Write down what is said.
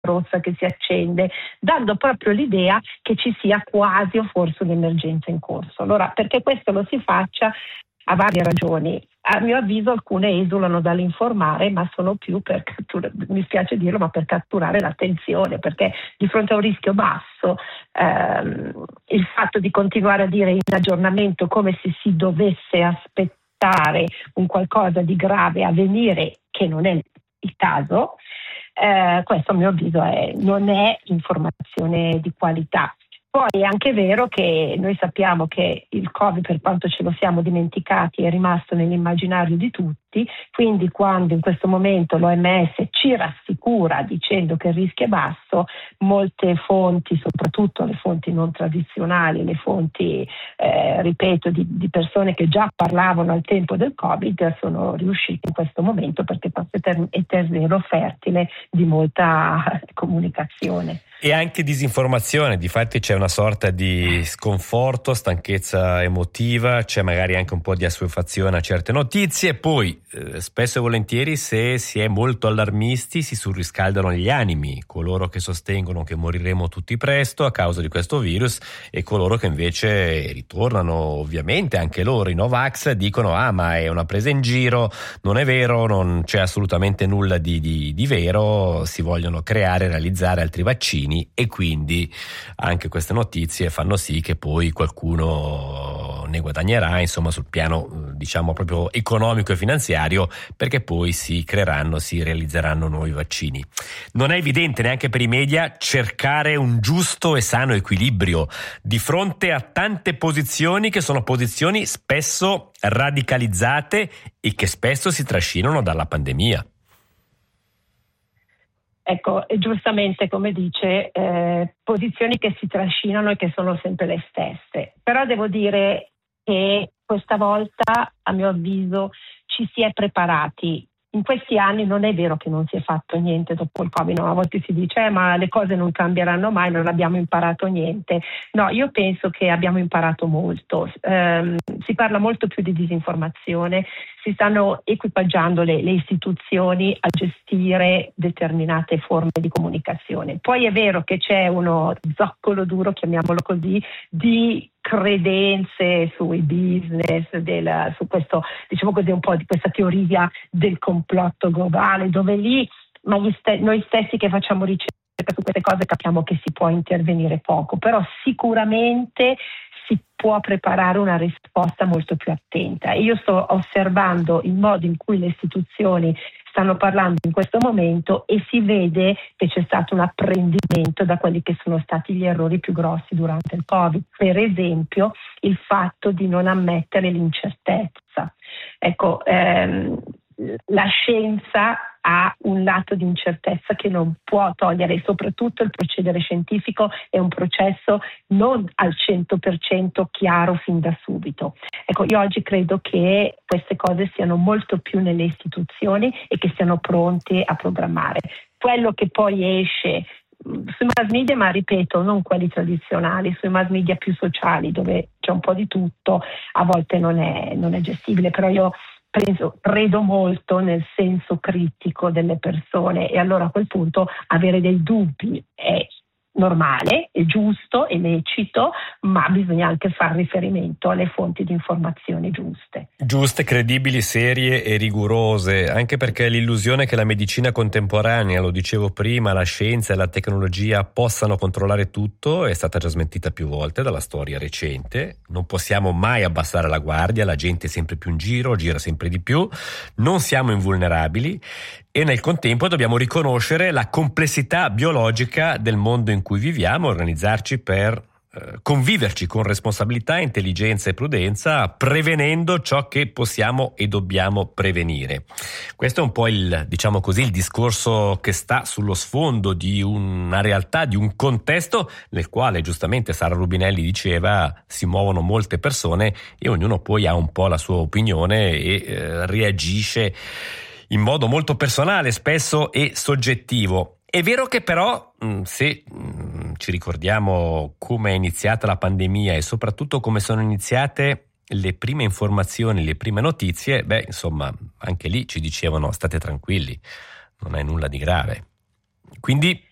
rossa che si accende, dando proprio l'idea che ci sia quasi o forse un'emergenza in corso. Allora, perché questo lo si faccia? A varie ragioni. A mio avviso alcune esulano dall'informare, ma sono più per mi spiace dirlo, ma per catturare l'attenzione, perché di fronte a un rischio basso il fatto di continuare a dire in aggiornamento come se si dovesse aspettare un qualcosa di grave a venire, che non è il caso, questo a mio avviso non è informazione di qualità. Poi è anche vero che noi sappiamo che il Covid, per quanto ce lo siamo dimenticati, è rimasto nell'immaginario di tutti, quindi quando in questo momento l'OMS ci rassicura dicendo che il rischio è basso, molte fonti, soprattutto le fonti non tradizionali, le fonti, ripeto, di persone che già parlavano al tempo del Covid, sono riuscite in questo momento perché è terreno fertile di molta comunicazione. E anche disinformazione, difatti c'è una sorta di sconforto, stanchezza emotiva, c'è magari anche un po' di assuefazione a certe notizie, poi spesso e volentieri se si è molto allarmisti si surriscaldano gli animi, coloro che sostengono che moriremo tutti presto a causa di questo virus e coloro che invece ritornano, ovviamente anche loro, i Novax, dicono ma è una presa in giro, non è vero, non c'è assolutamente nulla di vero, si vogliono creare e realizzare altri vaccini. E quindi anche queste notizie fanno sì che poi qualcuno ne guadagnerà, insomma, sul piano diciamo proprio economico e finanziario, perché poi si creeranno, si realizzeranno nuovi vaccini. Non è evidente neanche per i media cercare un giusto e sano equilibrio di fronte a tante posizioni che sono posizioni spesso radicalizzate e che spesso si trascinano dalla pandemia. Ecco, giustamente come dice, posizioni che si trascinano e che sono sempre le stesse. Però devo dire che questa volta, a mio avviso, ci si è preparati. In questi anni non è vero che non si è fatto niente dopo il Covid, no? A volte si dice ma le cose non cambieranno mai, non abbiamo imparato niente. No, io penso che abbiamo imparato molto. Si parla molto più di disinformazione, si stanno equipaggiando le istituzioni a gestire determinate forme di comunicazione. Poi è vero che c'è uno zoccolo duro, chiamiamolo così, di credenze sui business, su questo, diciamo così, un po' di questa teoria del complotto globale, dove lì noi stessi che facciamo ricerca su queste cose capiamo che si può intervenire poco, però sicuramente si può preparare una risposta molto più attenta. E io sto osservando il modo in cui le istituzioni stanno parlando in questo momento e si vede che c'è stato un apprendimento da quelli che sono stati gli errori più grossi durante il Covid. Per esempio, il fatto di non ammettere l'incertezza. Ecco, la scienza ha un lato di incertezza che non può togliere, e soprattutto il procedere scientifico è un processo non al 100% chiaro fin da subito. Ecco, io oggi credo che queste cose siano molto più nelle istituzioni e che siano pronti a programmare. Quello che poi esce sui mass media, ma ripeto, non quelli tradizionali, sui mass media più sociali dove c'è un po' di tutto, a volte non è gestibile, però io credo molto nel senso critico delle persone e allora a quel punto avere dei dubbi è normale, è giusto, è lecito, ma bisogna anche fare riferimento alle fonti di informazione giuste, credibili, serie e rigorose, anche perché l'illusione che la medicina contemporanea, lo dicevo prima, la scienza e la tecnologia possano controllare tutto è stata già smentita più volte dalla storia recente. Non possiamo mai abbassare la guardia, la gente è sempre più in giro, gira sempre di più, non siamo invulnerabili e nel contempo dobbiamo riconoscere la complessità biologica del mondo in cui viviamo, organizzarci per conviverci con responsabilità, intelligenza e prudenza, prevenendo ciò che possiamo e dobbiamo prevenire. Questo è un po' il discorso che sta sullo sfondo di una realtà, di un contesto nel quale giustamente Sara Rubinelli diceva si muovono molte persone e ognuno poi ha un po' la sua opinione e reagisce in modo molto personale spesso e soggettivo. È vero che però, se ci ricordiamo come è iniziata la pandemia e soprattutto come sono iniziate le prime informazioni, le prime notizie, anche lì ci dicevano state tranquilli, non è nulla di grave. Quindi